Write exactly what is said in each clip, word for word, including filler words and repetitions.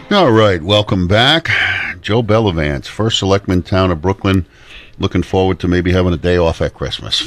All right, welcome back. Joe Bellavance, first selectman, town of Brooklyn. Looking forward to maybe having a day off at Christmas.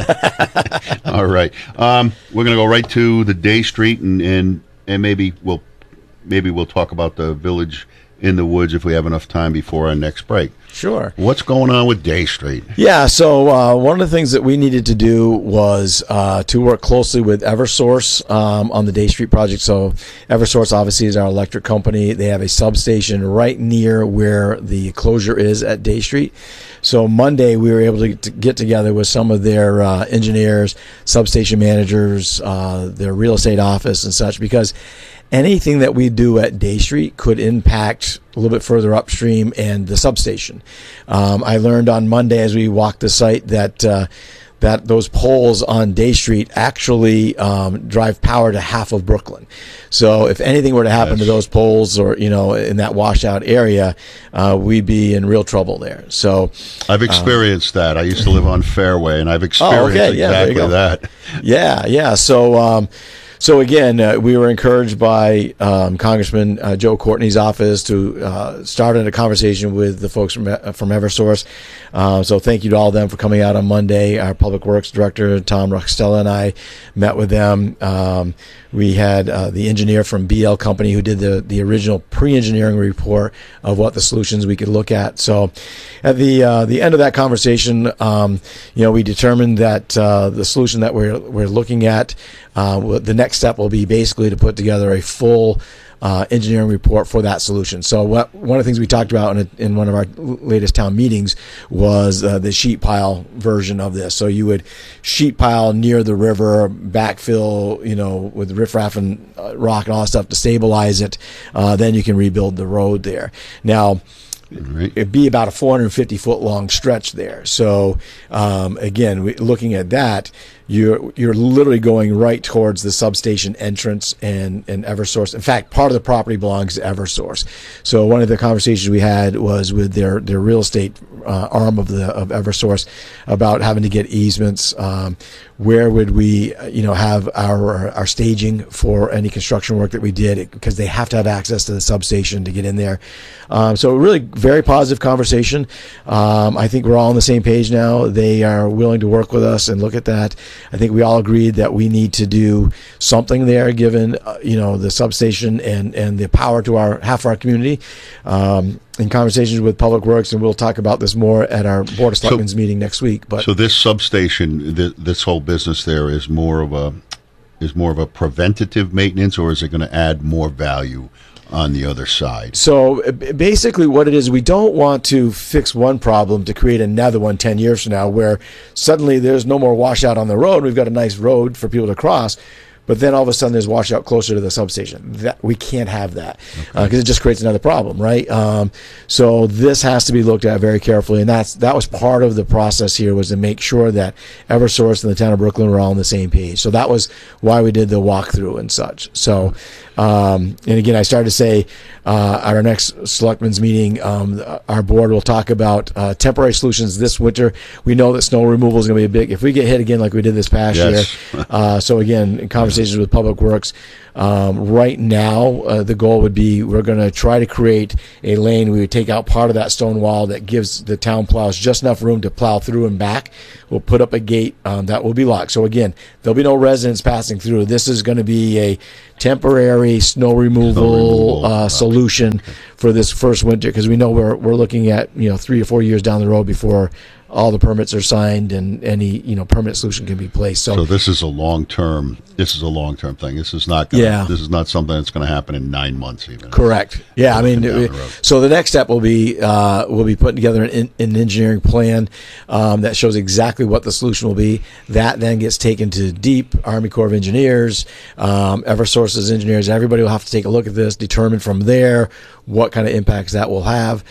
All right, um, we're going to go right to the Day Street, and, and and maybe we'll maybe we'll talk about the Village in the Woods if we have enough time before our next break. Sure. What's going on with Day Street? Yeah, so uh, one of the things that we needed to do was uh, to work closely with Eversource um, on the Day Street project. So Eversource obviously is our electric company. They have a substation right near where the closure is at Day Street. So Monday we were able to, to get together with some of their uh, engineers, substation managers, uh, their real estate office and such, because anything that we do at Day Street could impact a little bit further upstream and the substation. Um, I learned on Monday as we walked the site that uh, that those poles on Day Street actually um, drive power to half of Brooklyn. So if anything were to happen yes. to those poles, or you know, in that washout area, uh, we'd be in real trouble there. So I've experienced um, that. I used to live on Fairway, and I've experienced oh, okay. yeah, exactly that. Yeah, yeah. So. Um, So again, uh, we were encouraged by um, Congressman uh, Joe Courtney's office to uh, start a conversation with the folks from uh, from Eversource. Uh, so thank you to all of them for coming out on Monday. Our Public Works Director, Tom Roxtella, and I met with them. Um, we had uh, the engineer from B L Company who did the, the original pre-engineering report of what the solutions we could look at. So at the uh, the end of that conversation, um, you know, we determined that uh, the solution that we're we're looking at, uh, the next step will be basically to put together a full uh, engineering report for that solution. So what, one of the things we talked about in, a, in one of our latest town meetings was uh, the sheet pile version of this. So you would sheet pile near the river, backfill, you know, with riffraff and uh, rock and all that stuff to stabilize it. Uh, then you can rebuild the road there. Now, Right. it'd be about a four hundred fifty foot long stretch there. So um, again, we, looking at that, you're you're literally going right towards the substation entrance and, and Eversource. In fact, part of the property belongs to Eversource. So one of the conversations we had was with their their real estate uh, arm of the of Eversource about having to get easements. Um, where would we, you know, have our our staging for any construction work that we did, because they have to have access to the substation to get in there. Um, so really very positive conversation. Um, I think we're all on the same page now. They are willing to work with us and look at that. I think we all agreed that we need to do something there, given uh, you know, the substation and and the power to our half our community. Um, in conversations with Public Works, and we'll talk about this more at our Board of Selectmen's so, meeting next week. But so this substation, th- this whole business there is more of a is more of a preventative maintenance, or is it going to add more value on the other side? So basically what it is, we don't want to fix one problem to create another one ten years from now, where suddenly there's no more washout on the road. We've got a nice road for people to cross, but then all of a sudden there's washout closer to the substation. That we can't have that, because okay. uh, it just creates another problem, right? Um, so this has to be looked at very carefully, and that's that was part of the process here, was to make sure that Eversource and the town of Brooklyn were all on the same page. So that was why we did the walkthrough and such. So, um, and again, I started to say uh, at our next selectmen's meeting, um, our board will talk about uh, temporary solutions this winter. We know that snow removal is going to be a big, if we get hit again like we did this past yes. year. Uh, so again, in conversations with Public Works, um, right now uh, the goal would be, we're going to try to create a lane. We would take out part of that stone wall that gives the town plows just enough room to plow through and back. We'll put up a gate um, that will be locked. So again, there'll be no residents passing through. This is going to be a temporary snow removal, snow removal uh, solution for this first winter, because we know we're we're looking at, you know, three or four years down the road before all the permits are signed and any, you know, permanent solution can be placed. So, so this is a long term. This is a long term thing. This is not. Gonna, yeah. This is not something that's going to happen in nine months even. Correct. Yeah. I mean, the so the next step will be uh, we'll be putting together an, an engineering plan um, that shows exactly what the solution will be. That then gets taken to DEEP, Army Corps of Engineers, um, Eversource's engineers. Everybody will have to take a look at this, determine from there what kind of impacts that will have.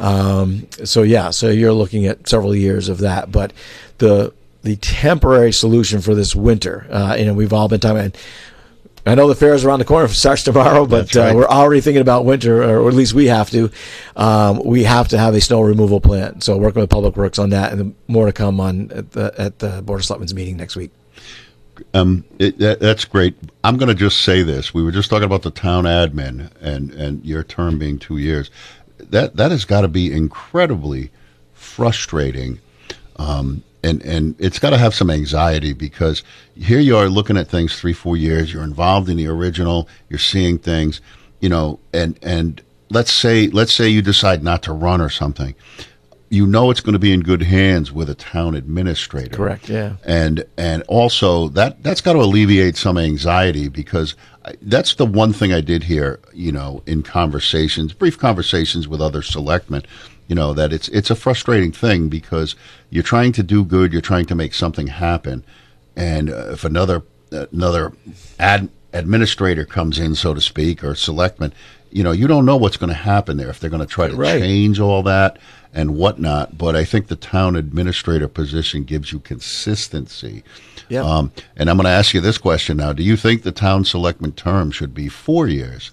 Um, so yeah. So you're looking at several years of that, but the the temporary solution for this winter, uh, you know, we've all been talking about. I know the fair is around the corner, starts tomorrow, but right. uh, we're already thinking about winter, or at least we have to. Um, we have to have a snow removal plan. So working with Public Works on that, and more to come on at the at the Board of Selectmen's meeting next week. Um, it, that, that's great. I'm going to just say this. We were just talking about the town admin and, and your term being two years. That that has got to be incredibly frustrating, um, and and it's got to have some anxiety, because here you are looking at things three, four years. You're involved in the original. You're seeing things, you know, and and let's say let's say you decide not to run or something. You know it's going to be in good hands with a town administrator. Correct. Yeah. And and also that that's got to alleviate some anxiety, because I, that's the one thing I did hear, you know, in conversations, brief conversations with other selectmen, you know, that it's it's a frustrating thing, because you're trying to do good, you're trying to make something happen, and uh, if another another ad, administrator comes in, so to speak, or selectman, you know, you don't know what's going to happen there, if they're going to try to Right. change all that and whatnot. But I think the town administrator position gives you consistency. Yeah. Um, and I'm going to ask you this question now. Do you think the town selectman term should be four years?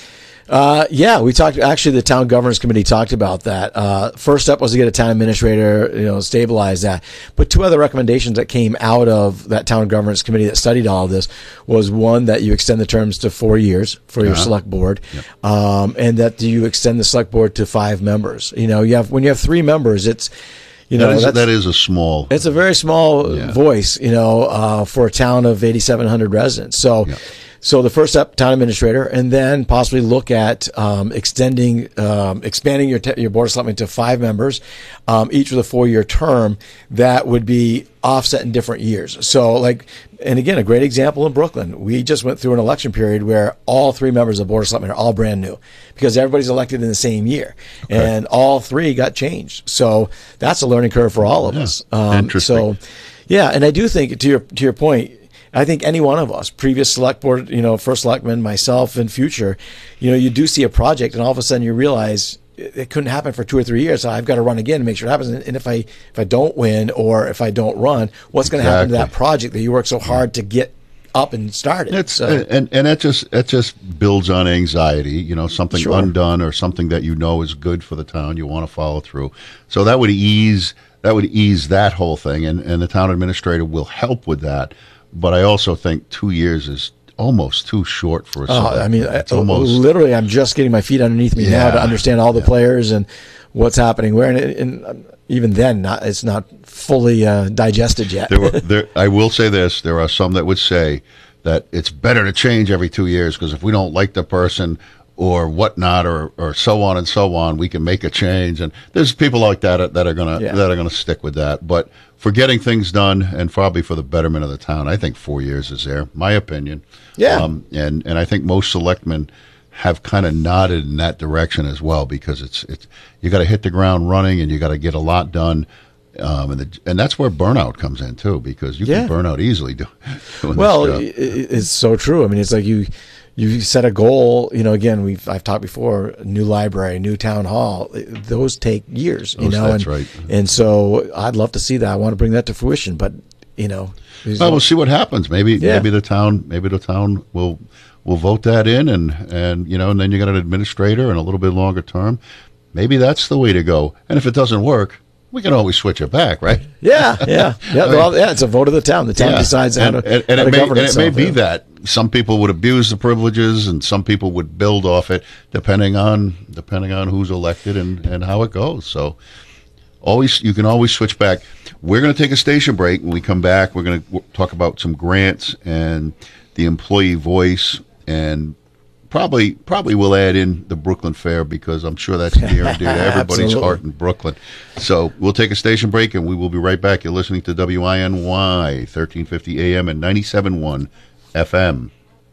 Uh, yeah, we talked, actually the town governance committee talked about that. Uh, first up was to get a town administrator, you know, stabilize that. But two other recommendations that came out of that town governance committee that studied all of this was, one, that you extend the terms to four years for your Uh-huh. select board. Yep. Um, and that you extend the select board to five members. You know, you have, when you have three members, it's, you know, that, is, that's, that is a small. it's a very small Yeah. voice, you know, uh, for a town of eighty-seven hundred residents. So, Yeah. so the first step, town administrator, and then possibly look at um, extending, um, expanding your te- your board of selectmen to five members, um, each with a four year term that would be offset in different years. So, like, and again, a great example in Brooklyn, we just went through an election period where all three members of the board of selectmen are all brand new, because everybody's elected in the same year, Okay. and all three got changed. So that's a learning curve for all of Yeah. us. Um, Interesting. So, yeah, and I do think, to your to your point, I think any one of us, previous select board, you know, first selectman, myself, and future, you know, you do see a project, and all of a sudden you realize it, it couldn't happen for two or three years. So I've got to run again to make sure it happens. And if I if I don't win, or if I don't run, what's going to happen to that Exactly. project that you worked so hard to get up and started? It's So, and and that just that just builds on anxiety. You know, something Sure. undone or something that you know is good for the town. You want to follow through. So that would ease that would ease that whole thing, and and the town administrator will help with that. But I also think two years is almost too short for a oh, select. I mean, it's I- almost literally, I'm just getting my feet underneath me now Yeah. to understand all the Yeah. players and what's happening where, and, and um, even then, not it's not fully uh, digested yet. there were there. I will say this: there are some that would say that it's better to change every two years, because if we don't like the person or whatnot, or or so on and so on, we can make a change. And there's people like that that are gonna Yeah. that are gonna stick with that. But for getting things done, and probably for the betterment of the town, I think four years is there. My opinion. Yeah. Um, and and I think most selectmen have kind of nodded in that direction as well, because it's it's you got to hit the ground running, and you got to get a lot done. Um, and the, and that's where burnout comes in too, because you Yeah. can burn out easily do, doing Well, this i- job. i- it's so true. I mean, it's like you you set a goal. You know, again, we've I've talked before. A new library, new town hall. it- Those take years. You Those- know, that's and, right. And so I'd love to see that. I want to bring that to fruition. But you know, there's Well, no- we'll see what happens. Maybe Yeah. maybe the town maybe the town will will vote that in, and and you know, and then you got an administrator and a little bit longer term. Maybe that's the way to go. And if it doesn't work, we can always switch it back, right? yeah, yeah, yeah. Well, yeah, it's a vote of the town. The town Yeah. decides how and, to, and, and how it to may, govern and it may itself, be yeah. that some people would abuse the privileges, and some people would build off it, depending on depending on who's elected and, and how it goes. So always you can always switch back. We're going to take a station break. When we come back, we're going to talk about some grants and the employee voice, and probably probably we'll add in the Brooklyn Fair, because I'm sure that's near and dear to everybody's Absolutely. heart in Brooklyn. So we'll take a station break, and we will be right back. You're listening to W I N Y, thirteen fifty A M and ninety-seven point one F M.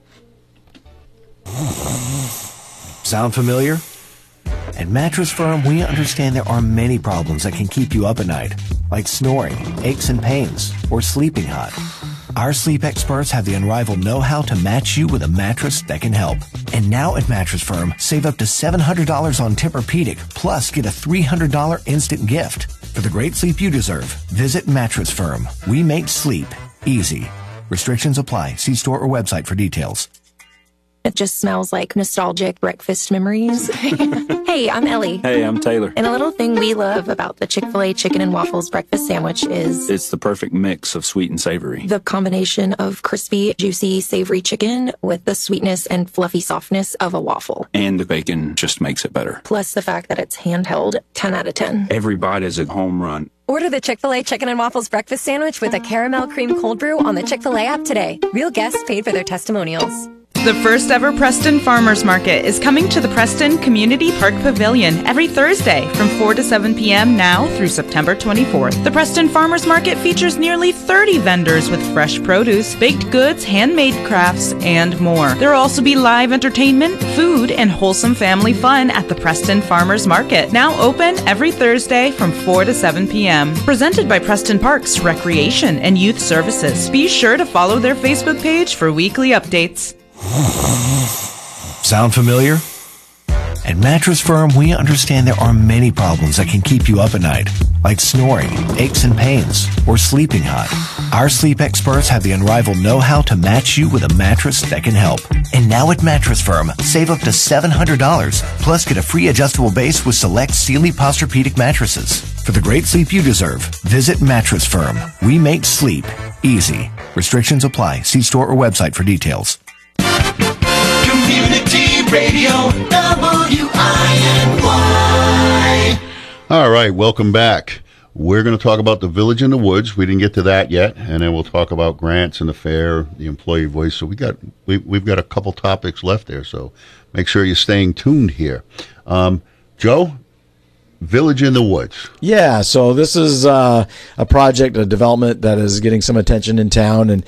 Sound familiar? At Mattress Firm, we understand there are many problems that can keep you up at night, like snoring, aches and pains, or sleeping hot. Our sleep experts have the unrivaled know-how to match you with a mattress that can help. And now at Mattress Firm, save up to seven hundred dollars on Tempur-Pedic, plus get a three hundred dollars instant gift. For the great sleep you deserve, visit Mattress Firm. We make sleep easy. Restrictions apply. See store or website for details. It just smells like nostalgic breakfast memories. Hey, I'm Ellie. Hey, I'm Taylor. And a little thing we love about the Chick-fil-A chicken and waffles breakfast sandwich is It's the perfect mix of sweet and savory. the combination of crispy, juicy, savory chicken with the sweetness and fluffy softness of a waffle. And the bacon just makes it better. Plus the fact that it's handheld, ten out of ten. Every bite is a home run. Order the Chick-fil-A Chicken and Waffles Breakfast Sandwich with a caramel cream cold brew on the Chick-fil-A app today. Real guests paid for their testimonials. The first ever Preston Farmers Market is coming to the Preston Community Park Pavilion every Thursday from four to seven p.m. now through September twenty-fourth. The Preston Farmers Market features nearly thirty vendors with fresh produce, baked goods, handmade crafts, and more. There will also be live entertainment, food, and wholesome family fun at the Preston Farmers Market, now open every Thursday from four to seven p.m. Presented by Preston Parks, Recreation, and Youth Services. Be sure to follow their Facebook page for weekly updates. Sound familiar? At Mattress Firm, we understand there are many problems that can keep you up at night, like snoring, aches and pains, or sleeping hot. Our sleep experts have the unrivaled know-how to match you with a mattress that can help. And now at Mattress Firm, save up to seven hundred dollars, plus get a free adjustable base with select Sealy Posturepedic mattresses. For the great sleep you deserve, visit Mattress Firm. We make sleep easy. Restrictions apply. See store or website for details. Community Radio, W I N Y. All right, welcome back. We're going to talk about the Village in the Woods. We didn't get to that yet, and then we'll talk about grants and the fair, the employee voice. So we got we, we've got a couple topics left there. So make sure you're staying tuned here. Um, Joe, Village in the Woods. Yeah, so this is uh, a project, a development that is getting some attention in town, and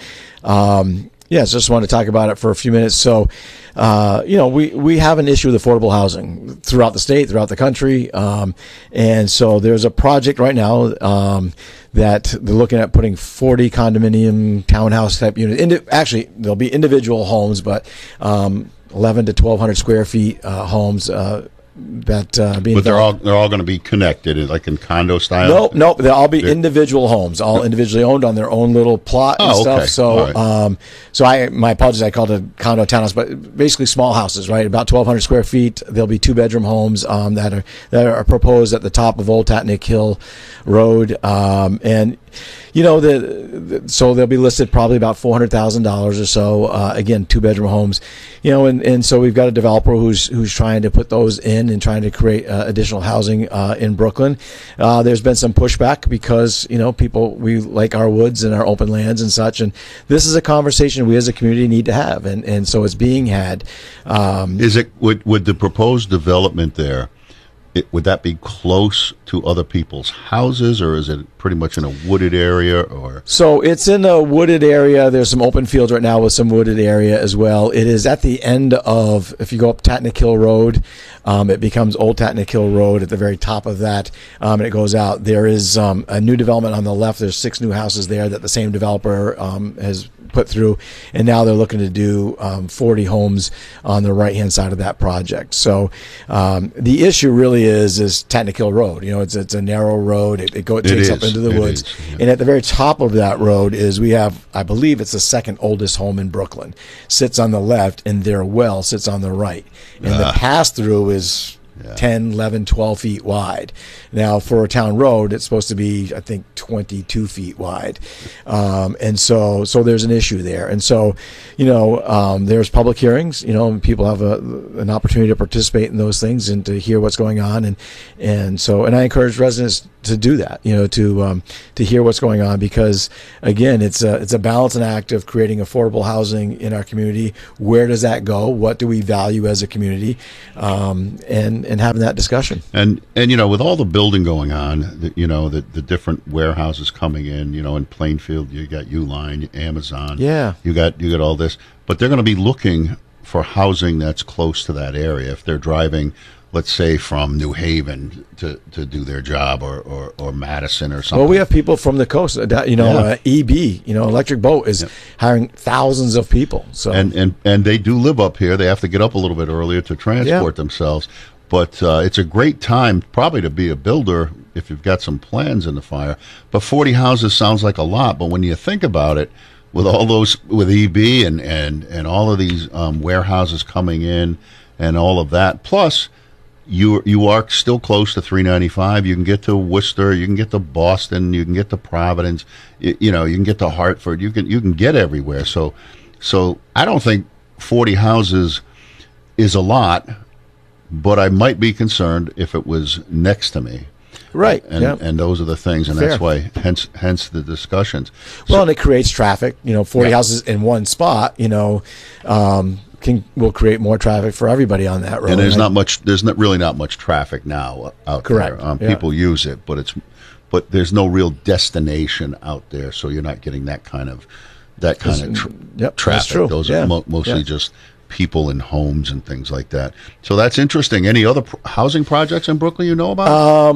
um, yeah, so just want to talk about it for a few minutes. So, uh, you know, we, we have an issue with affordable housing throughout the state, throughout the country. Um, and so there's a project right now um, that they're looking at putting forty condominium townhouse type units. Indi- actually, there'll be individual homes, but um, eleven to twelve hundred square feet uh, homes. Uh, that uh, being But they're all developed. they're all going to be connected, like in condo style. Nope, nope. They'll all be They're- individual homes, all individually owned on their own little plot and Oh, stuff. okay. So, All right. um, so I my apologies. I called it a condo townhouse, but basically small houses, right? About twelve hundred square feet. There'll be two bedroom homes um, that are that are proposed at the top of Old Tatnick Hill Road, um, and you know the, the so they'll be listed probably about four hundred thousand dollars or so. Uh, again, two bedroom homes, you know, and, and so we've got a developer who's who's trying to put those in and trying to create uh, additional housing uh, in Brooklyn. Uh, there's been some pushback because you know people we like our woods and our open lands and such, and this is a conversation we as a community need to have, and and so it's being had. Um, Is it would would the proposed development there? It, would that be close to other people's houses, or is it pretty much in a wooded area? Or So it's in a wooded area. There's some open fields right now with some wooded area as well. It is at the end of, if you go up Tatnick Hill Road, um, it becomes Old Tatnick Hill Road at the very top of that, um, and it goes out. There is um, a new development on the left. There's six new houses there that the same developer um, has put through, and now they're looking to do um, forty homes on the right-hand side of that project. So um, the issue really is is Tatnick Hill Road. You know, it's it's a narrow road. It, it, go, it It takes is. up into the It woods, is, yeah. and at the very top of that road is we have, I believe, it's the second oldest home in Brooklyn. Sits on the left, and their well sits on the right, and the Ah. pass through is Yeah. ten, eleven, twelve feet wide. Now, for a town road, it's supposed to be, I think, twenty-two feet wide. Um, and so, so there's an issue there. And so, you know, um, there's public hearings, you know, and people have a, an opportunity to participate in those things and to hear what's going on. And, and so, and I encourage residents to do that, you know, to, um, to hear what's going on, because again, it's a, it's a balancing act of creating affordable housing in our community. Where does that go? What do we value as a community? Um, and, and having that discussion. and and you know, with all the building going on, the, you know, the the different warehouses coming in, you know, in Plainfield, you got Uline, Amazon, Yeah. you got you got all this, but they're going to be looking for housing that's close to that area if they're driving, let's say, from New Haven to, to do their job, or, or, or Madison or something. Well, we have people from the coast. uh, You know, Yeah. uh, E B, you know, Electric Boat is hiring thousands of people. So and, and and they do live up here. They have to get up a little bit earlier to transport themselves. But uh, it's a great time probably to be a builder if you've got some plans in the fire. But forty houses sounds like a lot. But when you think about it, with all those with E B and and and all of these um, warehouses coming in and all of that. Plus, you you are still close to three ninety-five. You can get to Worcester. You can get to Boston. You can get to Providence. You, you know, you can get to Hartford. You can you can get everywhere. So, so I don't think forty houses is a lot, but I might be concerned if it was next to me. Right, and yeah. and those are the things, and Fair. that's why, hence, hence the discussions. Well, So- and it creates traffic. You know, forty Yeah. houses in one spot. You know, um, can will create more traffic for everybody on that road. and there's I- not much. There's not really not much traffic now out Correct, there. Um, yeah. People use it, but it's but there's no real destination out there, so you're not getting that kind of that kind of tr- Yep, traffic. that's true. Those Yeah, are mo- mostly yeah. just people in homes and things like that. So that's interesting. Any other pr- housing projects in Brooklyn you know about? Um,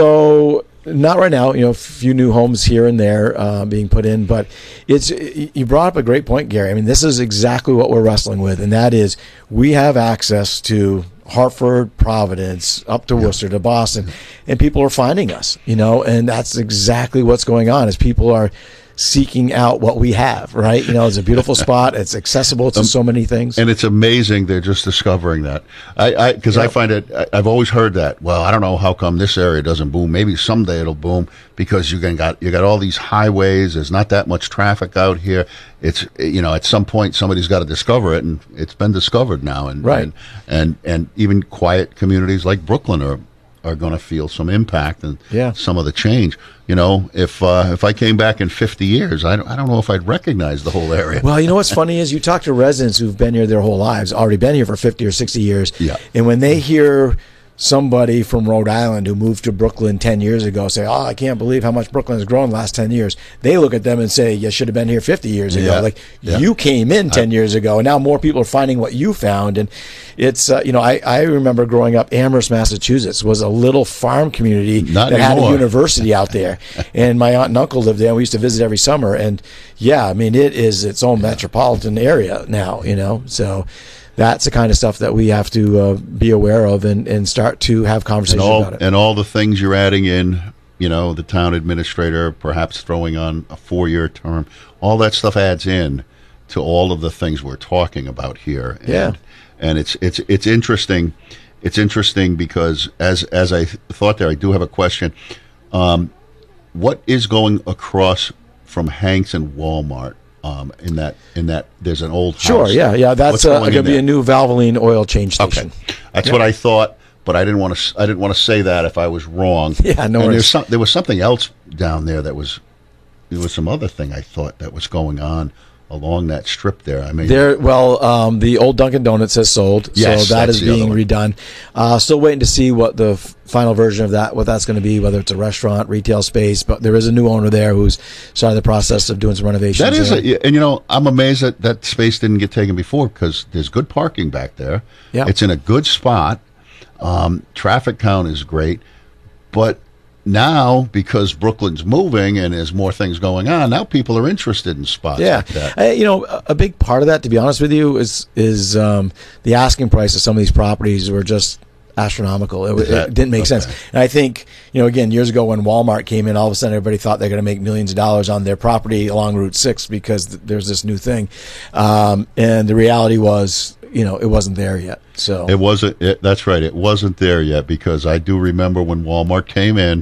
so not right now. You know, a few new homes here and there uh, being put in, but it's you brought up a great point, Gary. I mean, this is exactly what we're wrestling with, and that is we have access to Hartford, Providence, up to Worcester, to Boston, and people are finding us. You know, and that's exactly what's going on. Is people are seeking out what we have, right? You know, it's a beautiful spot. It's accessible to so many things. And it's amazing they're just discovering that. I because I, Yeah. find it. I, I've always heard that. Well, I don't know how come this area doesn't boom. Maybe someday it'll boom because you can got you got all these highways. There's not that much traffic out here. It's you know at some point somebody's got to discover it, and it's been discovered now. And Right. and and, and even quiet communities like Brooklyn are are going to feel some impact and Yeah. some of the change. You know, if uh, if I came back in fifty years, I don't, I don't know if I'd recognize the whole area. Well, you know what's funny is you talk to residents who've been here their whole lives, already been here for fifty or sixty years. Yeah. And when they hear somebody from Rhode Island who moved to Brooklyn ten years ago say, oh, I can't believe how much Brooklyn has grown in the last ten years. They look at them and say, you should have been here fifty years ago. Yeah. Like Yeah. you came in ten years ago and now more people are finding what you found. And it's, uh, you know, I, I remember growing up, Amherst, Massachusetts was a little farm community Not that had a anymore. university out there. And my aunt and uncle lived there and we used to visit every summer. And yeah, I mean, it is its own metropolitan area now, you know, so that's the kind of stuff that we have to uh, be aware of and, and start to have and conversations all about it. and all the things you're adding in, you know, the town administrator perhaps throwing on a four-year term, all that stuff adds in to all of the things we're talking about here. And, Yeah. and it's it's it's interesting. It's interesting because as as I th- thought there, I do have a question. Um, what is going across from Hanks and Walmart? Um, in that in that there's an old Sure, house. yeah, yeah. That's What's uh, going going to in be there? a new Valvoline oil change station. Okay, that's Yeah. what I thought, but I didn't want to. I didn't want to say that if I was wrong. Yeah, no And worries. there's some, there was something else down there that was. There was some other thing I thought that was going on along that strip there. I mean, There, well, um, the old Dunkin' Donuts has sold, Yes, so that that's is the other being one. redone. Uh, still waiting to see what the f- final version of that, what that's going to be, whether it's a restaurant, retail space. But there is a new owner there who's started the process of doing some renovations. that is, there. a, and you know, I'm amazed that that space didn't get taken before because there's good parking back there. Yeah. It's in a good spot. Um, traffic count is great, but now because Brooklyn's moving and there's more things going on, now people are interested in spots Yeah, like that. Uh, you know, a a big part of that, to be honest with you, is is um, the asking price of some of these properties were just astronomical. It, Is that- it didn't make okay. sense. And I think, you know, again, years ago when Walmart came in, all of a sudden everybody thought they're going to make millions of dollars on their property along Route six because th- there's this new thing. Um, and the reality was, you know, it wasn't there yet. So It wasn't. It, that's right. It wasn't there yet because I do remember when Walmart came in,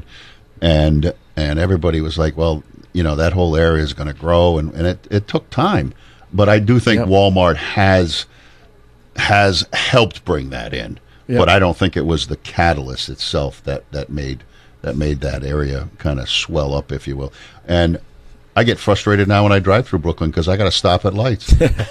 and and everybody was like, "Well, you know, that whole area is going to grow," and, and it, it took time. But I do think Yep. Walmart has has helped bring that in. Yep. But I don't think it was the catalyst itself that, that made that made that area kind of swell up, if you will. And I get frustrated now when I drive through Brooklyn because I got to stop at lights.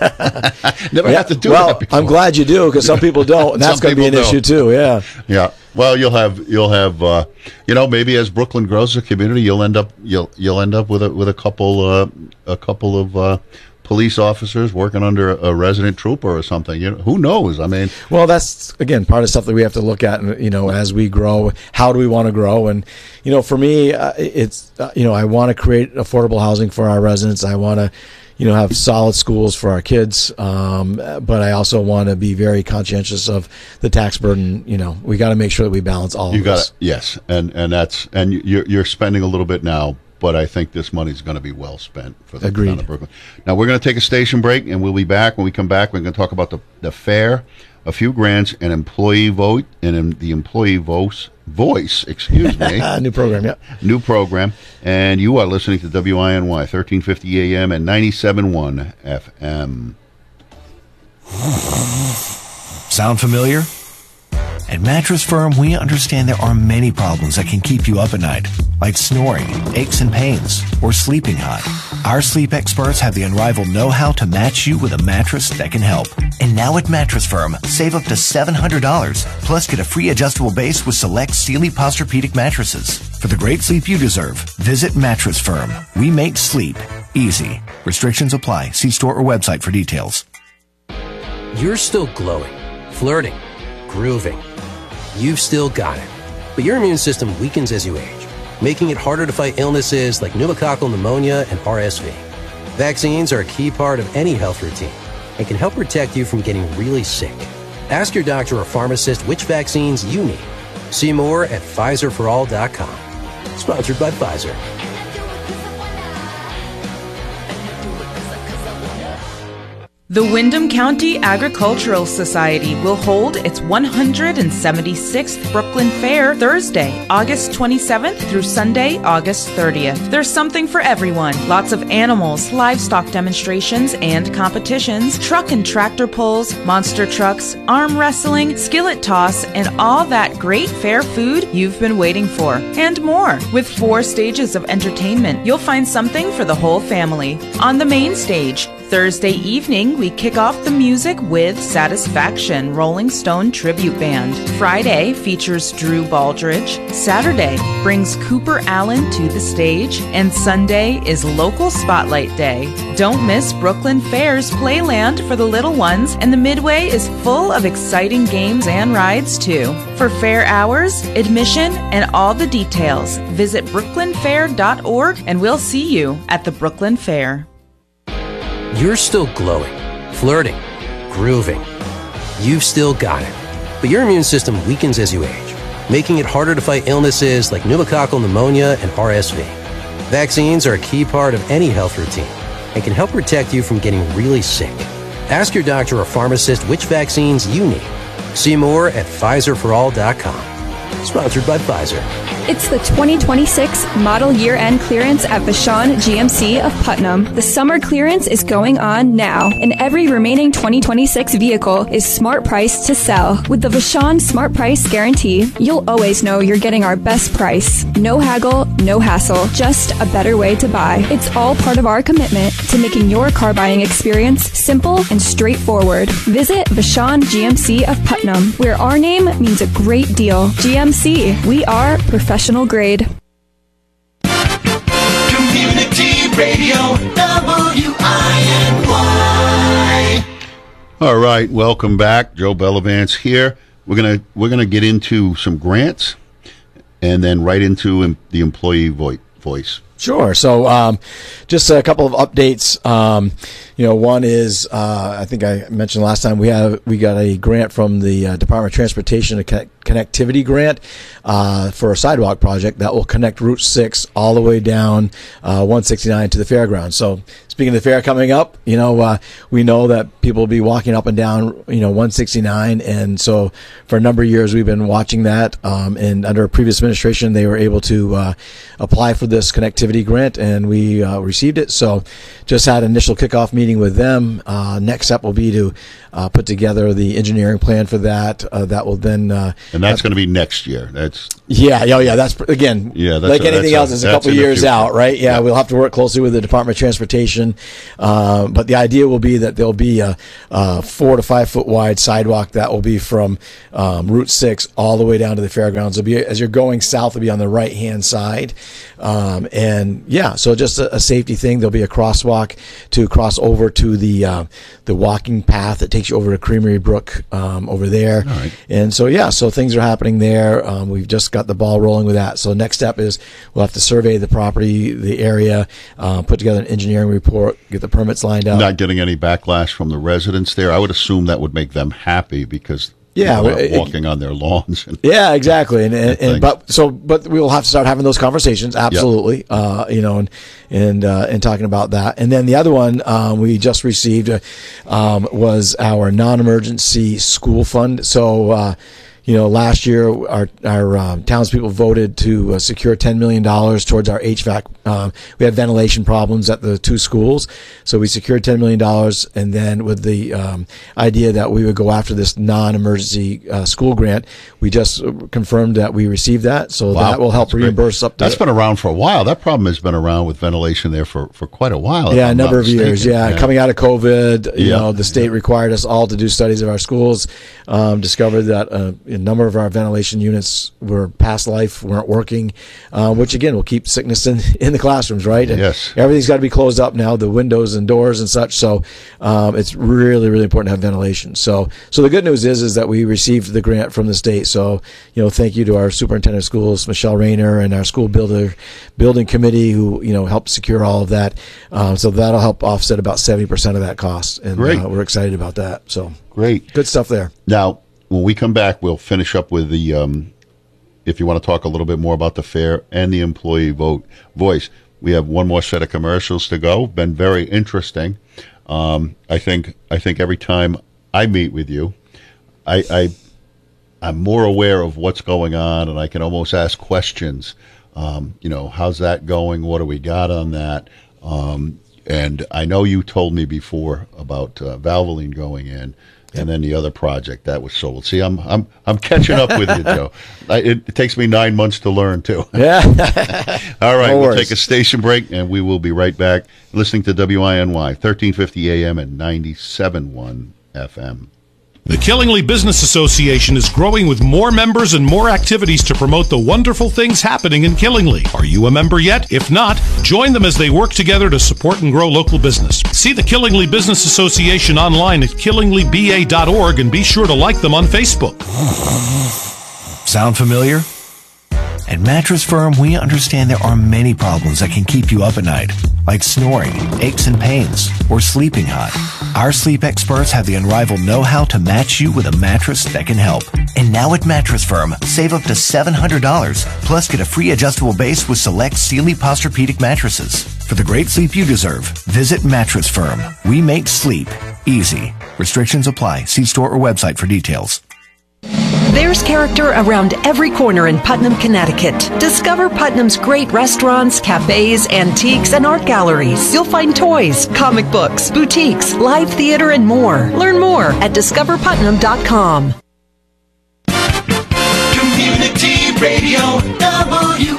Never Yeah, have to do well, that before. I'm glad you do because some people don't, and that's Some going to be an people issue don't. too. Yeah. Yeah. Well, you'll have you'll have uh, you know, maybe as Brooklyn grows as a community, you'll end up you'll you'll end up with a with a couple uh, a couple of uh, police officers working under a resident trooper or something. You know, who knows? I mean, Well, that's again part of stuff that we have to look at, and you know, as we grow, how do we want to grow? And you know, for me, uh, it's uh, you know, I want to create affordable housing for our residents. I want to, you know, have solid schools for our kids, um, but I also want to be very conscientious of the tax burden. You know, we got to make sure that we balance all you of got this. to yes, and and that's and you're you're spending a little bit now but I think this money's going to be well spent for the Agreed. town of Brooklyn. Now, we're going to take a station break, and we'll be back. When we come back, we're going to talk about the, the fair, a few grants, an employee vote, and um, the employee voice, voice, excuse me. New program, yeah. New program. And you are listening to W I N Y, thirteen fifty A M and ninety-seven point one F M. Sound familiar? At Mattress Firm, we understand there are many problems that can keep you up at night, like snoring, aches and pains, or sleeping hot. Our sleep experts have the unrivaled know-how to match you with a mattress that can help. And now at Mattress Firm, save up to seven hundred dollars, plus get a free adjustable base with select Sealy Posturepedic mattresses. For the great sleep you deserve, visit Mattress Firm. We make sleep easy. Restrictions apply. See store or website for details. You're still glowing, flirting, grooving. You've still got it. But your immune system weakens as you age, making it harder to fight illnesses like pneumococcal pneumonia and R S V. Vaccines are a key part of any health routine and can help protect you from getting really sick. Ask your doctor or pharmacist which vaccines you need. See more at Pfizer for all dot com. Sponsored by Pfizer. The Windham County Agricultural Society will hold its one hundred seventy-sixth Brooklyn Fair Thursday, August twenty-seventh through Sunday, August thirtieth. There's something for everyone. Lots of animals, livestock demonstrations and competitions, truck and tractor pulls, monster trucks, arm wrestling, skillet toss, and all that great fair food you've been waiting for, and more. With four stages of entertainment, you'll find something for the whole family. On the main stage, Thursday evening, we kick off the music with Satisfaction Rolling Stone Tribute Band. Friday features Drew Baldridge. Saturday brings Cooper Allen to the stage. And Sunday is Local Spotlight Day. Don't miss Brooklyn Fair's Playland for the little ones, and the Midway is full of exciting games and rides too. For fair hours, admission, and all the details, visit brooklyn fair dot org and we'll see you at the Brooklyn Fair. You're still glowing, flirting, grooving. You've still got it. But your immune system weakens as you age, making it harder to fight illnesses like pneumococcal pneumonia and R S V. Vaccines are a key part of any health routine and can help protect you from getting really sick. Ask your doctor or pharmacist which vaccines you need. See more at Pfizer for all dot com. Sponsored by Pfizer. It's the twenty twenty-six model year-end clearance at Vashon G M C of Putnam. The summer clearance is going on now, and every remaining twenty twenty-six vehicle is smart priced to sell. With the Vashon Smart Price Guarantee, you'll always know you're getting our best price. No haggle, no hassle, just a better way to buy. It's all part of our commitment to making your car buying experience simple and straightforward. Visit Vashon G M C of Putnam, where our name means a great deal. G M C, we are professional. Professional grade. Community Radio, W I N Y. All right, welcome back. Joe Bellavance here. We're gonna we're gonna get into some grants, and then right into em- the employee vo- voice. Sure. So, um, just a couple of updates. Um, you know, one is uh, I think I mentioned last time we have we got a grant from the uh, Department of Transportation, a con- connectivity grant uh, for a sidewalk project that will connect Route six all the way down uh, one sixty-nine to the fairgrounds. So, speaking of the fair coming up, you know, uh, we know that people will be walking up and down, you know, one sixty-nine, and so for a number of years we've been watching that. Um, and under a previous administration, they were able to uh, apply for this connectivity grant, and we uh, received it. So, just had an initial kickoff meeting with them. Uh, next step will be to uh, put together the engineering plan for that. Uh, that will then, uh, and that's going to be next year. That's yeah, yeah, yeah. That's again, yeah, that's like a, anything that's else, a, it's a couple years out, right? Yeah, yeah, we'll have to work closely with the Department of Transportation, uh, but the idea will be that there'll be a, a four to five foot wide sidewalk that will be from um, Route six all the way down to the fairgrounds. It'll be as you're going south, it'll be on the right hand side, um, and yeah, so just a, a safety thing. There'll be a crosswalk to cross over to the uh, the walking path that takes you over to Creamery Brook um, over there. All right. And so yeah, so things are happening there. Um, we've just got the ball rolling with that. So next step is we'll have to survey the property, the area, uh, put together an engineering report, get the permits lined up. Not getting any backlash from the residents there. I would assume that would make them happy because Yeah, people it- out walking on their lawns. And, Yeah, exactly. And, and, and things. but so but we will have to start having those conversations. Absolutely. Uh, you know, and and uh, and talking about that. And then the other one um, we just received uh, um, was our non-emergency school fund. So. Uh, You know, last year our our um, townspeople voted to uh, secure ten million dollars towards our H V A C. Um, we had ventilation problems at the two schools, so we secured ten million dollars, and then with the um, idea that we would go after this non-emergency uh, school grant, we just confirmed that we received that, so Wow, that will help that's great. reimburse up to. That's been around for a while. That problem has been around with ventilation there for, for quite a while. if Yeah, a I'm number not of years. mistaken. Yeah. coming out of COVID, you Yeah. know, the state required us all to do studies of our schools. Um, discovered that uh, a number of our ventilation units were past life, weren't working, uh, which again will keep sickness in, in the classrooms, right? And Yes. everything's got to be closed up now, the windows and doors and such. So um, it's really, really important to have ventilation. So, so the good news is, is that we received the grant from the state. So, you know, thank you to our superintendent of schools, Michelle Rayner, and our school builder building committee who, you know, helped secure all of that. Um, so that'll help offset about seventy percent of that cost. And Great. Uh, we're excited about that. So Great. good stuff there. Now, when we come back, we'll finish up with the, um, if you want to talk a little bit more about the fair and the employee vote voice. We have one more set of commercials to go. Been very interesting. Um, I think I think every time I meet with you, I, I I'm more aware of what's going on, and I can almost ask questions. Um, you know, how's that going? What do we got on that? Um, and I know you told me before about uh, Valvoline going in. And then the other project that was sold. See, I'm I'm I'm catching up with you, Joe. I, it, it takes me nine months to learn too. Yeah. All right, No we'll worries. take a station break, and we will be right back. Listening to W I N Y thirteen fifty A M and ninety-seven point one F M. The Killingly Business Association is growing with more members and more activities to promote the wonderful things happening in Killingly. Are you a member yet? If not, join them as they work together to support and grow local business. See the Killingly Business Association online at killingly b a dot org and be sure to like them on Facebook. Sound familiar? At Mattress Firm, we understand there are many problems that can keep you up at night, like snoring, aches and pains, or sleeping hot. Our sleep experts have the unrivaled know-how to match you with a mattress that can help. And now at Mattress Firm, save up to seven hundred dollars, plus get a free adjustable base with select Sealy Posturepedic mattresses. For the great sleep you deserve, visit Mattress Firm. We make sleep easy. Restrictions apply. See store or website for details. There's character around every corner in Putnam, Connecticut. Discover Putnam's great restaurants, cafes, antiques, and art galleries. You'll find toys, comic books, boutiques, live theater, and more. Learn more at discover putnam dot com. Community Radio, W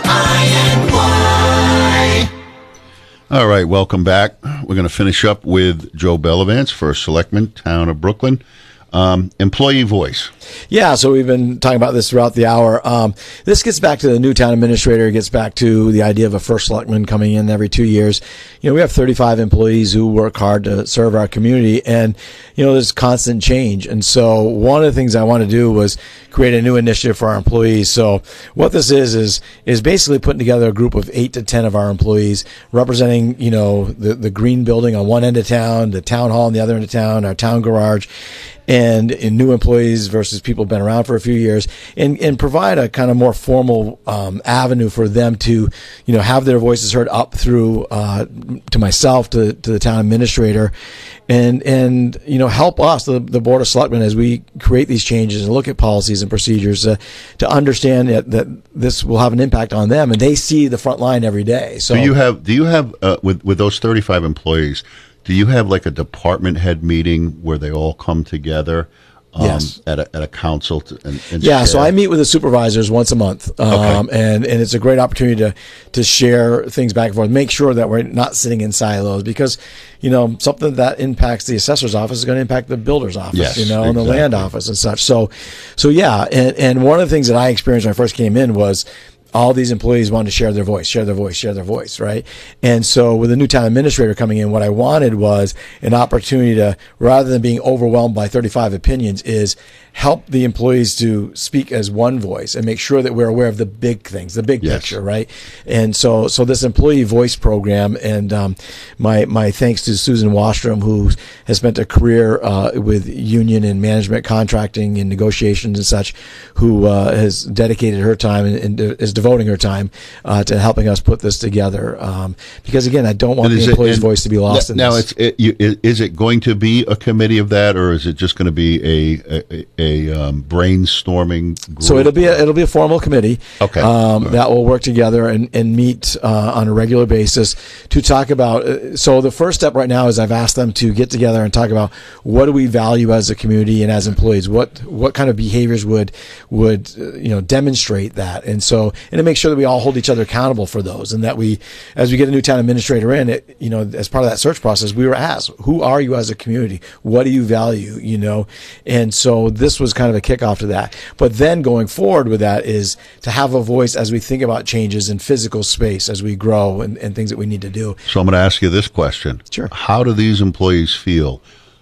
I N Y. All right, welcome back. We're going to finish up with Joe Bellavance, First Selectman, Town of Brooklyn. Um, employee voice. Yeah, so we've been talking about this throughout the hour. Um, this gets back to the new town administrator. It gets back to the idea of a first selectman coming in every two years. You know, we have thirty-five employees who work hard to serve our community, and you know, there's constant change. And so, one of the things I want to do was create a new initiative for our employees. So, what this is is is basically putting together a group of eight to ten of our employees, representing you know the the green building on one end of town, the town hall on the other end of town, our town garage. And in new employees versus people who've been around for a few years, and, and provide a kind of more formal um, avenue for them to, you know, have their voices heard up through uh, to myself, to to the town administrator, and and you know help us, the, the board of selectmen, as we create these changes and look at policies and procedures uh, to understand that, that this will have an impact on them, and they see the front line every day. So do you have do you have uh, with with those thirty-five employees? Do you have like a department head meeting where they all come together um, yes. at a at a council? To, and, and yeah, share? so I meet with the supervisors once a month, um, Okay. and and it's a great opportunity to to share things back and forth, make sure that we're not sitting in silos, because you know something that impacts the assessor's office is going to impact the builder's office, Yes, you know, and the exactly. land office and such. So, so yeah, and and one of the things that I experienced when I first came in was all these employees wanted to share their voice, share their voice, share their voice, right? And so with a new town administrator coming in, what I wanted was an opportunity to, rather than being overwhelmed by thirty-five opinions, is help the employees to speak as one voice and make sure that we're aware of the big things, the big Yes. picture, right? And so, so this employee voice program, and um, my my thanks to Susan Wastrom, who has spent a career uh, with union and management contracting and negotiations and such, who uh, has dedicated her time and, and is devoting her time uh, to helping us put this together. Um, because again, I don't want And the is it- employee's and voice to be lost n- in now this. it's it, you, i- is it going to be a committee of that, or is it just going to be a a, a um, brainstorming group? So it'll be a, it'll be a formal committee. Okay. Um, All right. That will work together and, and meet uh, on a regular basis to talk about. Uh, so the first step right now is I've asked them to get together and talk about what do we value as a community and as employees. What what kind of behaviors would would uh, you know demonstrate that, and so and to make sure that we all hold each other accountable for those, and that we, as we get a new town administrator in, it you know as part of that search process, we were asked, who are you as a community? What do you value? You know, and so this was kind of a kickoff to that. But then going forward with that is to have a voice as we think about changes in physical space as we grow and, and things that we need to do. So I'm going to ask you this question. Sure. How do these employees feel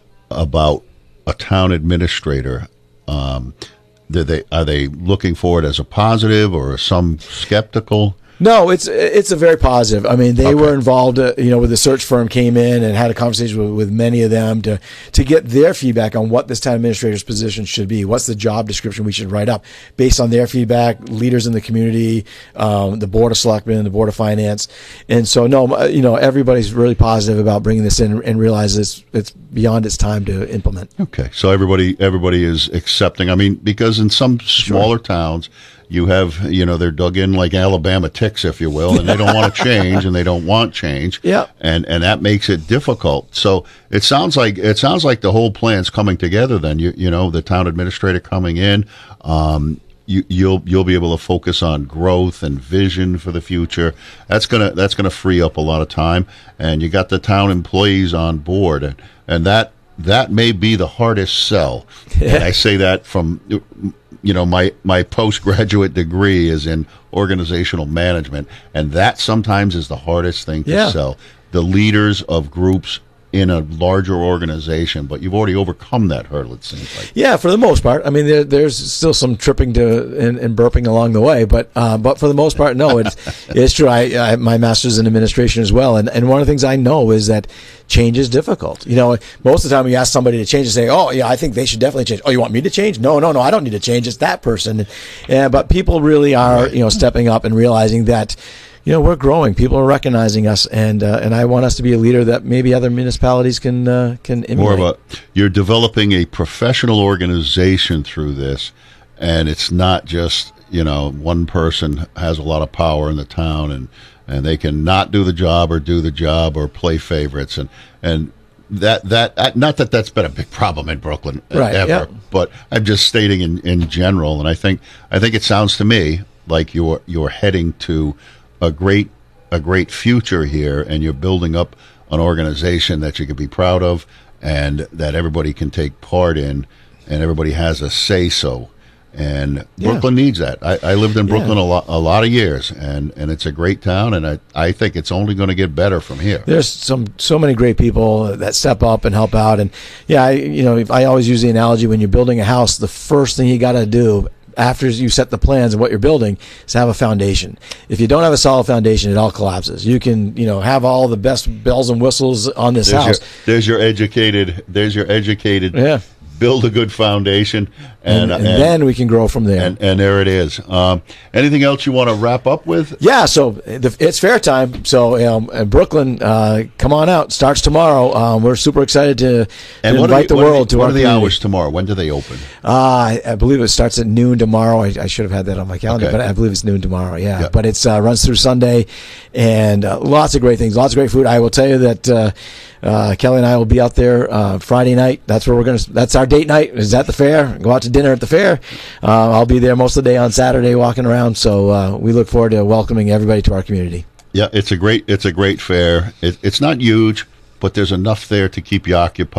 about a town administrator? Um, do they are they looking for it as a positive, or are some skeptical? No, it's it's a very positive. I mean, they Okay. were involved. Uh, you know, with the search firm came in and had a conversation with, with many of them to to get their feedback on what this town administrator's position should be. What's the job description we should write up based on their feedback? Leaders in the community, um, the board of selectmen, the board of finance, and so no, uh, you know, everybody's really positive about bringing this in and realizes it's, it's beyond its time to implement. Okay, so everybody everybody is accepting. I mean, because in some smaller towns, you have, you know, they're dug in like Alabama ticks, if you will, and they don't want to change, and they don't want change. Yeah. And and that makes it difficult. So it sounds like it sounds like the whole plan's coming together. Then you you know the town administrator coming in. Um, you, you'll you'll be able to focus on growth and vision for the future. That's gonna that's gonna free up a lot of time, and you got the town employees on board, and, and that that may be the hardest sell. And I say that from, you know, my my postgraduate degree is in organizational management, and that sometimes is the hardest thing to Yeah. sell. The leaders of groups in a larger organization, but you've already overcome that hurdle, it seems like. Yeah, for the most part. I mean, there, there's still some tripping to and, and burping along the way, but uh, but for the most part, no, it's it's true. I, I my master's in administration as well, and and one of the things I know is that change is difficult. You know, most of the time you ask somebody to change, and say, "Oh, yeah, I think they should definitely change." "Oh, you want me to change?" "No, no, no, I don't need to change. It's that person." Yeah, but people really are, you know, stepping up and realizing that, you know, we're growing. People are recognizing us, and uh, and I want us to be a leader that maybe other municipalities can uh, can emulate. More of a, you're developing a professional organization through this, and it's not just, you know, one person has a lot of power in the town, and, and they can not do the job or do the job or play favorites, and and that that not that that's been a big problem in Brooklyn Right, ever, yeah. but I'm just stating in, in general, and I think I think it sounds to me like you're you're heading to a great a great future here, and you're building up an organization that you can be proud of and that everybody can take part in, and everybody has a say so. And Yeah. Brooklyn needs that. I, I lived in Brooklyn Yeah. a lot a lot of years, and, and it's a great town, and I, I think it's only going to get better from here. There's some so many great people that step up and help out, and yeah, I, you know, I always use the analogy, when you're building a house, the first thing you got to do after you set the plans of what you're building is have a foundation. If you don't have a solid foundation, it all collapses. You can, you know, have all the best bells and whistles on this There's house. your, there's your educated. There's your educated. Yeah. Build a good foundation, And, and, and then we can grow from there. And, and there it is. Um, anything else you want to wrap up with? Yeah, so the, it's fair time. So um, uh, Brooklyn, uh, come on out. Starts tomorrow. Um, we're super excited to, to And what invite are the, the what are world the, to what our are the community. hours tomorrow? When do they open? Uh, I, I believe it starts at noon tomorrow. I, I should have had that on my calendar, Okay. but I believe it's noon tomorrow. Yeah, Yeah. but it's uh, runs through Sunday, and uh, lots of great things, lots of great food. I will tell you that uh, uh, Kelly and I will be out there uh, Friday night. That's where we're gonna. That's our date night. Is at the fair. Go out to dinner at the fair. Uh, I'll be there most of the day on Saturday, walking around. So uh, we look forward to welcoming everybody to our community. Yeah, it's a great it's a great fair. It, it's not huge, but there's enough there to keep you occupied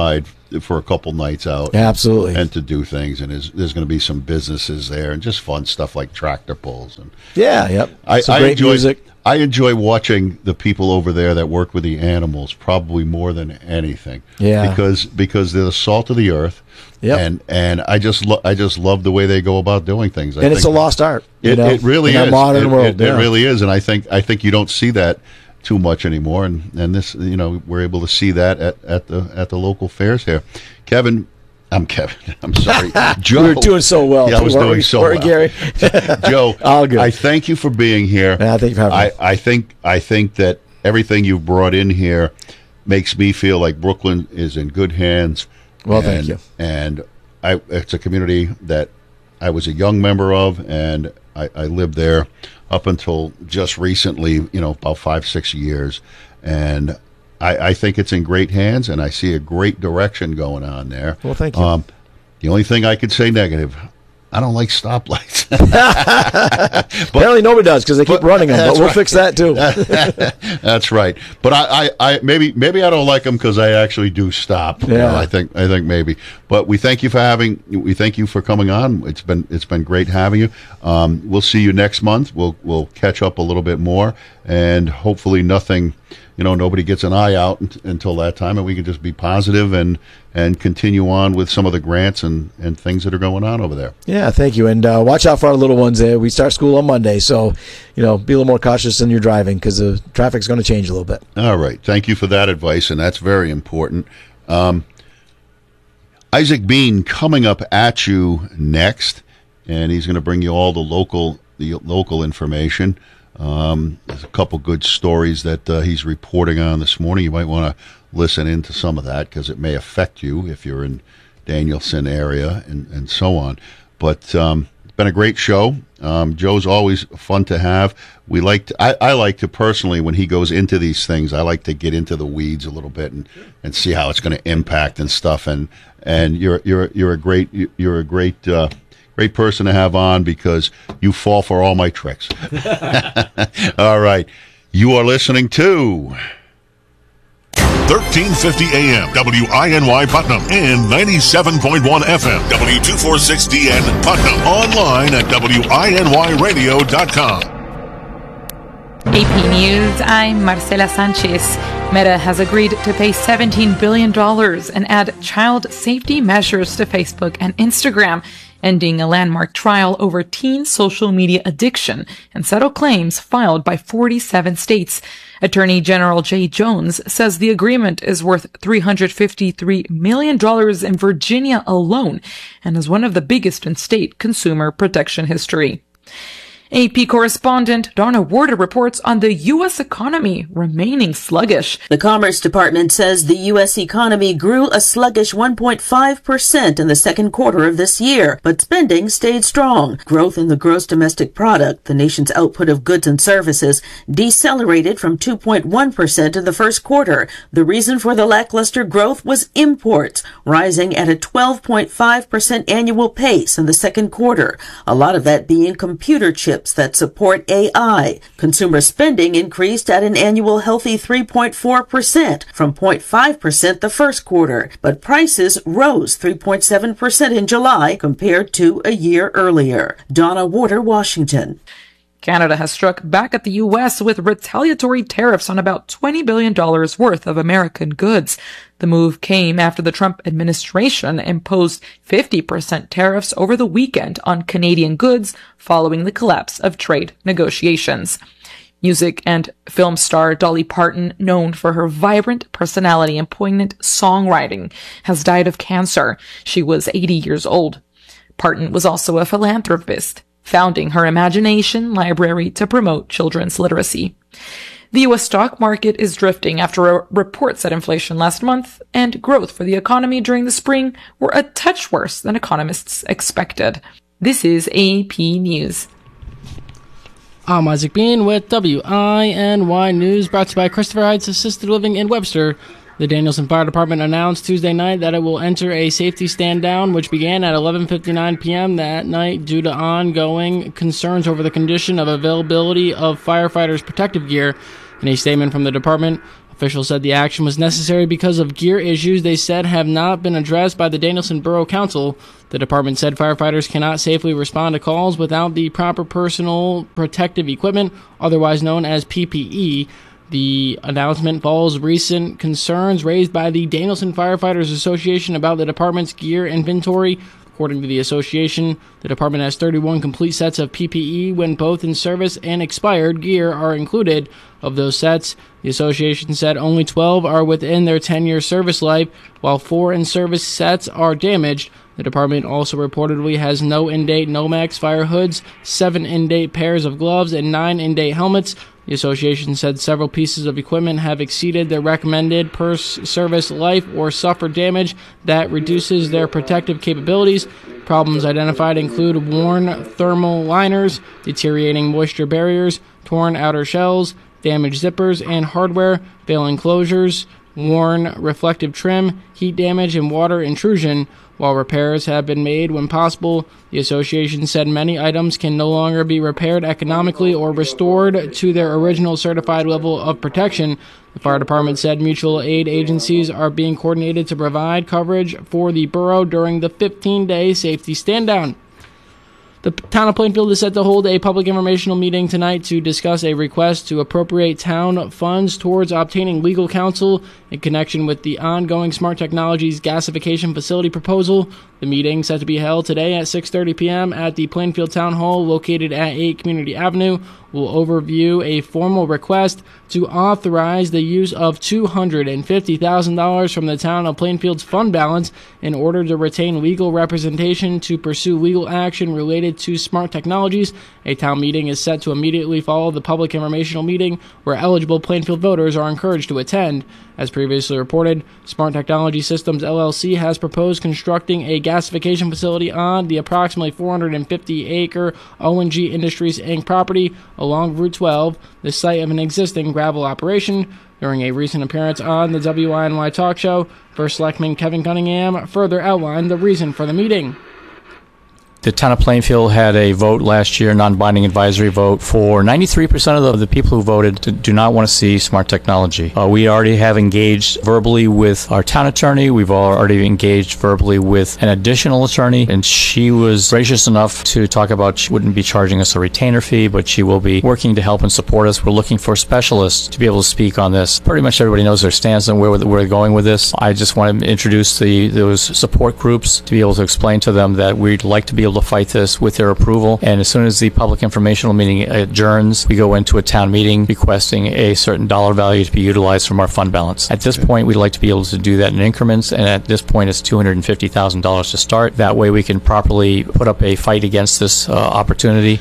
for a couple nights out. Absolutely. And to do things. And there's, there's going to be some businesses there and just fun stuff like tractor pulls. And Yeah, yep. I, Some I great enjoy, music. I enjoy watching the people over there that work with the animals probably more than anything. Yeah. Because because they're the salt of the earth. Yep. And and I just lo- I just love the way they go about doing things. I And it's think a lost art. You It, know, it really in is. our modern it, world. It, yeah. it really is, and I think I think you don't see that too much anymore. And, and this, you know, we're able to see that at, at the at the local fairs here. Kevin, I'm Kevin. I'm sorry, Joe. We were doing so well. Yeah, I was Weren't doing we- so weren't well. we, Gary? Joe, All good. I thank you for being here. Yeah, thank you for having I, me. I think I think that everything you've brought in here makes me feel like Brooklyn is in good hands. Well, and, thank you. And I, it's a community that I was a young member of, and I, I lived there up until just recently, you know, about five, six years. And I, I think it's in great hands, and I see a great direction going on there. Well, thank you. Um, the only thing I could say negative, I don't like stoplights. Apparently nobody does because they keep but- running them, but that's we'll right. fix that too. That's right. But I, I, I maybe maybe I don't like them because I actually do stop. You Yeah. know, I think I think maybe. But we thank you for having. We thank you for coming on. It's been it's been great having you. Um, we'll see you next month. We'll we'll catch up a little bit more, and hopefully nothing. You know, nobody gets an eye out unt- until that time, and we can just be positive and and continue on with some of the grants and, and things that are going on over there. Yeah, thank you. And uh, watch out for our little ones. Uh, we start school on Monday, so, you know, be a little more cautious in your driving because the traffic's going to change a little bit. All right. Thank you for that advice, and that's very important. Um, Isaac Bean coming up at you next, and he's going to bring you all the local the local information. Um, there's a couple good stories that uh, he's reporting on this morning. You might want to listen into some of that because it may affect you if you're in Danielson area and, and so on. But um, it's been a great show. Um, Joe's always fun to have. We like to, I, I like to personally, when he goes into these things, I like to get into the weeds a little bit and, and see how it's going to impact and stuff. And and you're you're you're a great you're a great. Uh, Great person to have on because you fall for all my tricks. All right. You are listening to thirteen fifty A M W I N Y Putnam and ninety-seven point one F M W two forty-six D N Putnam. Online at W I N Y radio dot com. A P News, I'm Marcela Sanchez. Meta has agreed to pay seventeen billion dollars and add child safety measures to Facebook and Instagram, ending a landmark trial over teen social media addiction and settle claims filed by forty-seven states. Attorney General Jay Jones says the agreement is worth three hundred fifty-three million dollars in Virginia alone and is one of the biggest in state consumer protection history. A P correspondent Donna Warder reports on the U S economy remaining sluggish. The Commerce Department says the U S economy grew a sluggish one point five percent in the second quarter of this year, but spending stayed strong. Growth in the gross domestic product, the nation's output of goods and services, decelerated from two point one percent in the first quarter. The reason for the lackluster growth was imports, rising at a twelve point five percent annual pace in the second quarter, a lot of that being computer chips that support A I. Consumer spending increased at an annual healthy three point four percent from zero point five percent the first quarter, but prices rose three point seven percent in July compared to a year earlier. Donna Warder, Washington. Canada has struck back at the U S with retaliatory tariffs on about twenty billion dollars worth of American goods. The move came after the Trump administration imposed fifty percent tariffs over the weekend on Canadian goods following the collapse of trade negotiations. Music and film star Dolly Parton, known for her vibrant personality and poignant songwriting, has died of cancer. She was eighty years old. Parton was also a philanthropist, founding her Imagination Library to promote children's literacy. The U S stock market is drifting after a report said inflation last month and growth for the economy during the spring were a touch worse than economists expected. This is A P News. I'm Isaac Bean with W I N Y News, brought to you by Christopher Heights Assisted Living in Webster. The Danielson Fire Department announced Tuesday night that it will enter a safety stand-down, which began at eleven fifty-nine p.m. that night due to ongoing concerns over the condition of availability of firefighters' protective gear. In a statement from the department, Officials said the action was necessary because of gear issues they said have not been addressed by the Danielson Borough Council. The department said firefighters cannot safely respond to calls without the proper personal protective equipment, otherwise known as P P E. The announcement follows recent concerns raised by the Danielson Firefighters Association about the department's gear inventory. According to the association, the department has thirty-one complete sets of P P E when both in service and expired gear are included. Of those sets, the association said only twelve are within their ten-year service life, while four in-service sets are damaged. The department also reportedly has no in-date Nomex fire hoods, seven in-date pairs of gloves, and nine in-date helmets. The association said several pieces of equipment have exceeded their recommended per-service life or suffered damage that reduces their protective capabilities. Problems identified include worn thermal liners, deteriorating moisture barriers, torn outer shells, damaged zippers and hardware, failing closures, worn reflective trim, heat damage, and water intrusion. While repairs have been made when possible, the association said many items can no longer be repaired economically or restored to their original certified level of protection. The fire department said mutual aid agencies are being coordinated to provide coverage for the borough during the fifteen-day safety stand-down. The town of Plainfield is set to hold a public informational meeting tonight to discuss a request to appropriate town funds towards obtaining legal counsel in connection with the ongoing Smart Technologies gasification facility proposal. The meeting, set to be held today at six thirty p.m. at the Plainfield Town Hall located at eight Community Avenue, will overview a formal request to authorize the use of two hundred fifty thousand dollars from the town of Plainfield's fund balance in order to retain legal representation to pursue legal action related to Smart Technologies. A town meeting is set to immediately follow the public informational meeting where eligible Plainfield voters are encouraged to attend. As previously reported, Smart Technology Systems L L C has proposed constructing a gasification facility on the approximately four hundred fifty acre O and G Industries Incorporated property along Route twelve, the site of an existing gravel operation. During a recent appearance on the W I N Y Talk Show, First Selectman Kevin Cunningham further outlined the reason for the meeting. The town of Plainfield had a vote last year, non-binding advisory vote, for ninety-three percent of the, the people who voted to, do not want to see smart technology. Uh, we already have engaged verbally with our town attorney. We've already engaged verbally with an additional attorney, and she was gracious enough to talk about she wouldn't be charging us a retainer fee, but she will be working to help and support us. We're looking for specialists to be able to speak on this. Pretty much everybody knows their stance and where we're going with this. I just want to introduce the those support groups to be able to explain to them that we'd like to be able to fight this with their approval, and as soon as the public informational meeting adjourns, we go into a town meeting requesting a certain dollar value to be utilized from our fund balance. At this point, we'd like to be able to do that in increments, and at this point it's two hundred fifty thousand dollars to start. That way we can properly put up a fight against this uh, opportunity.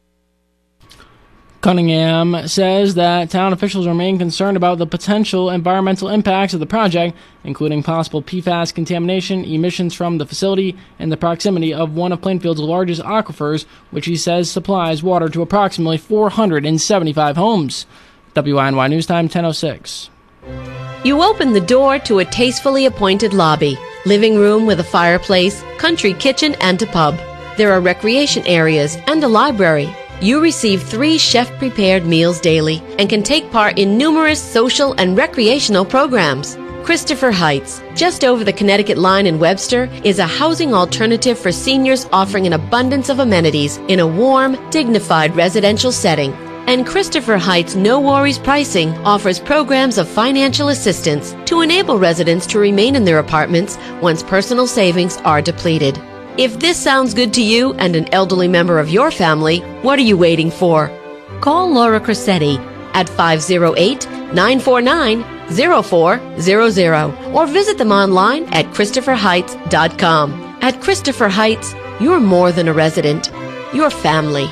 Cunningham says that town officials remain concerned about the potential environmental impacts of the project, including possible P FAS contamination, emissions from the facility, and the proximity of one of Plainfield's largest aquifers, which he says supplies water to approximately four hundred seventy-five homes. W I N Y News Time, ten oh six. You open the door to a tastefully appointed lobby, living room with a fireplace, country kitchen, and a pub. There are recreation areas and a library. You receive three chef-prepared meals daily and can take part in numerous social and recreational programs. Christopher Heights, just over the Connecticut line in Webster, is a housing alternative for seniors offering an abundance of amenities in a warm, dignified residential setting. And Christopher Heights No Worries Pricing offers programs of financial assistance to enable residents to remain in their apartments once personal savings are depleted. If this sounds good to you and an elderly member of your family, what are you waiting for? Call Laura Cressetti at five oh eight, nine four nine, oh four hundred or visit them online at christopher heights dot com. At Christopher Heights, you're more than a resident. You're family.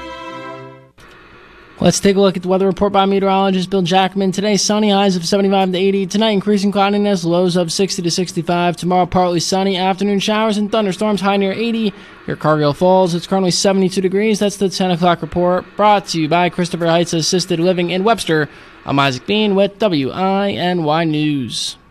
Let's take a look at the weather report by meteorologist Bill Jackman. Today, sunny, highs of seventy-five to eighty. Tonight, increasing cloudiness, lows of sixty to sixty-five. Tomorrow, partly sunny, afternoon showers and thunderstorms, high near eighty. Here, Cargill Falls, it's currently seventy-two degrees. That's the ten o'clock report, brought to you by Christopher Heights Assisted Living in Webster. I'm Isaac Bean with W I N Y News.